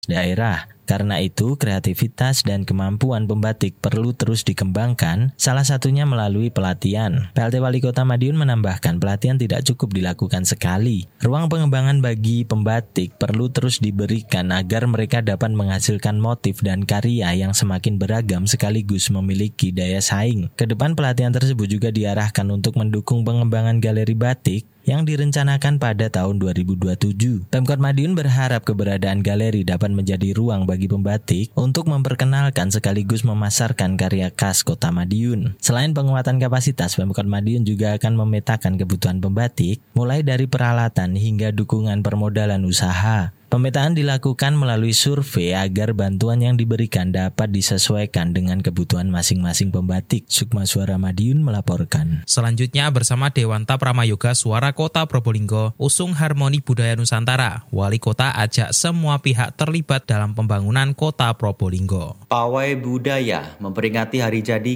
daerah. Karena itu, kreativitas dan kemampuan pembatik perlu terus dikembangkan, salah satunya melalui pelatihan. PLT Wali Kota Madiun menambahkan pelatihan tidak cukup dilakukan sekali. Ruang pengembangan bagi pembatik perlu terus diberikan agar mereka dapat menghasilkan motif dan karya yang semakin beragam sekaligus memiliki daya saing. Kedepan pelatihan tersebut juga diarahkan untuk mendukung pengembangan galeri batik yang direncanakan pada tahun 2027. Pemkot Madiun berharap keberadaan galeri dapat menjadi ruang bagi pembatik untuk memperkenalkan sekaligus memasarkan karya khas Kota Madiun. Selain penguatan kapasitas, Pemkot Madiun juga akan memetakan kebutuhan pembatik, mulai dari peralatan hingga dukungan permodalan usaha. Pemetaan dilakukan melalui survei agar bantuan yang diberikan dapat disesuaikan dengan kebutuhan masing-masing pembatik. Sukma Suara Madiun melaporkan. Selanjutnya bersama Dewanta Pramayoga Suara Kota Probolinggo, usung Harmoni Budaya Nusantara. Wali Kota ajak semua pihak terlibat dalam pembangunan Kota Probolinggo. Pawai Budaya memperingati hari jadi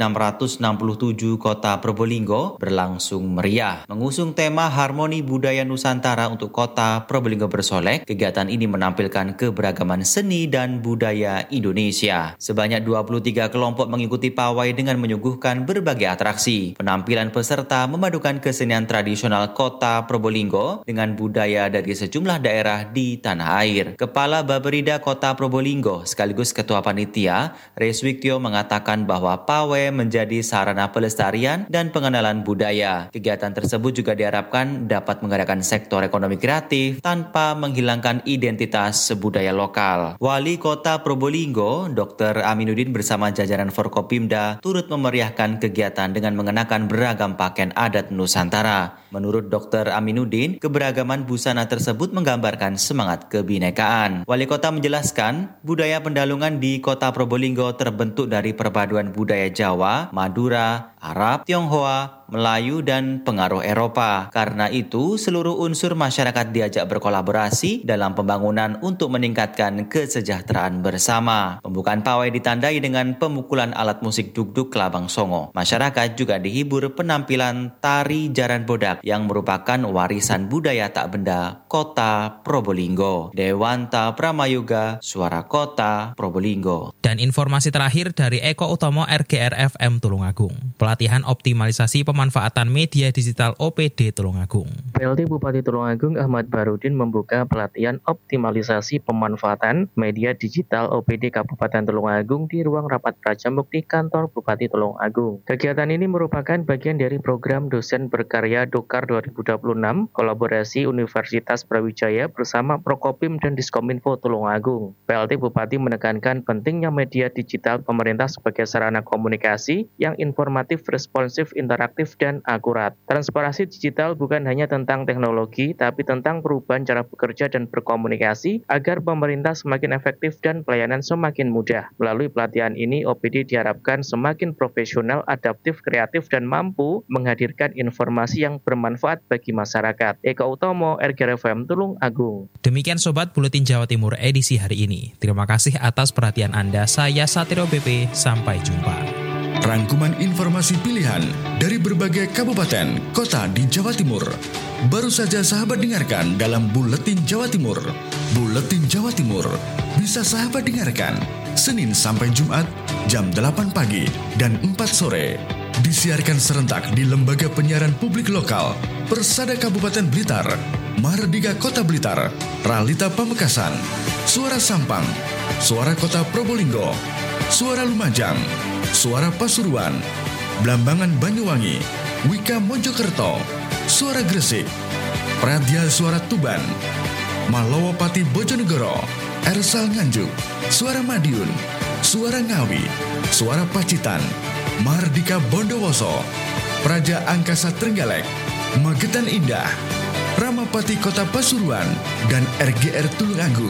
ke-667 Kota Probolinggo berlangsung meriah. Mengusung tema Harmoni Budaya Nusantara untuk Kota Probolinggo bersolek, kegiatan ini menampilkan keberagaman seni dan budaya Indonesia. Sebanyak 23 kelompok mengikuti pawai dengan menyuguhkan berbagai atraksi. Penampilan peserta memadukan kesenian tradisional Kota Probolinggo dengan budaya dari sejumlah daerah di tanah air. Kepala Baperida Kota Probolinggo sekaligus Ketua Panitia, Reswiktio mengatakan bahwa pawai menjadi sarana pelestarian dan pengenalan budaya. Kegiatan tersebut juga diharapkan dapat menggerakkan sektor ekonomi kreatif tanpa menghilangkan identitas budaya lokal. Wali Kota Probolinggo, Dr. Aminuddin bersama jajaran Forkopimda turut memeriahkan kegiatan dengan mengenakan beragam pakaian adat Nusantara. Menurut Dr. Aminuddin, keberagaman busana tersebut menggambarkan semangat kebinekaan. Wali Kota menjelaskan, budaya pendalungan di Kota Probolinggo terbentuk dari perpaduan budaya Jawa, Madura, Arab, Tionghoa, Melayu, dan pengaruh Eropa. Karena itu, seluruh unsur masyarakat diajak berkolaborasi dalam pembangunan untuk meningkatkan kesejahteraan bersama. Pembukaan pawai ditandai dengan pemukulan alat musik dugdug Kelabang Songo. Masyarakat juga dihibur penampilan tari Jaran Bodak yang merupakan warisan budaya tak benda Kota Probolinggo. Dewanta Pramayoga, Suara Kota Probolinggo. Dan informasi terakhir dari Eko Utomo RGR FM Tulungagung. Pelatihan optimalisasi pemanfaatan media digital OPD Tulungagung. PLT Bupati Tulungagung Ahmad Barudin membuka pelatihan optimalisasi pemanfaatan media digital OPD Kabupaten Tulungagung di ruang rapat Prajamukti Kantor Bupati Tulungagung. Kegiatan ini merupakan bagian dari program dosen berkarya Dokar 2026 kolaborasi Universitas Brawijaya bersama Prokopim dan Diskominfo Tulungagung. PLT Bupati menekankan pentingnya media digital pemerintah sebagai sarana komunikasi yang informatif, responsif, interaktif, dan akurat. Transparansi digital bukan hanya tentang teknologi, tapi tentang perubahan cara bekerja dan berkomunikasi agar pemerintah semakin efektif dan pelayanan semakin mudah. Melalui pelatihan ini, OPD diharapkan semakin profesional, adaptif, kreatif, dan mampu menghadirkan informasi yang bermanfaat bagi masyarakat. Eko Utomo, RGRFM Tulungagung. Demikian Sobat Buletin Jawa Timur edisi hari ini. Terima kasih atas perhatian Anda. Saya Satrio BP. Sampai jumpa. Rangkuman informasi pilihan dari berbagai kabupaten, kota di Jawa Timur. Baru saja sahabat dengarkan dalam Buletin Jawa Timur. Buletin Jawa Timur bisa sahabat dengarkan Senin sampai Jumat jam 8 pagi dan 4 sore. Disiarkan serentak di Lembaga Penyiaran Publik Lokal, Persada Kabupaten Blitar, Mahardika Kota Blitar, Ralita Pamekasan, Suara Sampang, Suara Kota Probolinggo, Suara Lumajang, Suara Pasuruan, Blambangan Banyuwangi, Wika Mojokerto, Suara Gresik, Pradya Suara Tuban, Malowopati Bojonegoro, Ersal Nganjuk, Suara Madiun, Suara Ngawi, Suara Pacitan, Mahardika Bondowoso, Praja Angkasa Trenggalek, Magetan Indah, Ramapati Kota Pasuruan, dan RGR Tulungagung.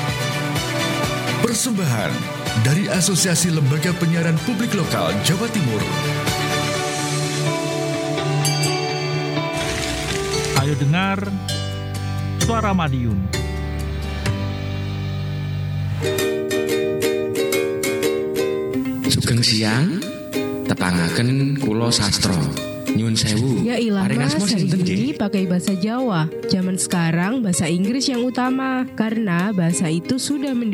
Persembahan dari Asosiasi Lembaga Penyiaran Publik Lokal Jawa Timur. Ayo dengar Suara Madiun. Sugeng siang, tepangaken kula sastra. Nyun sewu. Ya ilah Paringan mas, semua hari sinten, ini Nggih? pakai bahasa Jawa. Zaman sekarang bahasa Inggris yang utama, karena bahasa itu sudah